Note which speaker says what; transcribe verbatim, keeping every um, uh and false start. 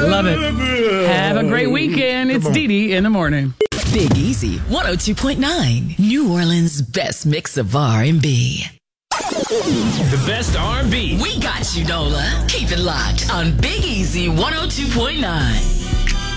Speaker 1: Love it. Have a great weekend. It's Dee Dee in the morning.
Speaker 2: Big Easy, one oh two point nine. New Orleans' best mix of R and B.
Speaker 3: The best R and B.
Speaker 2: We got you, Nola. Keep it locked on Big Easy, one oh two point nine.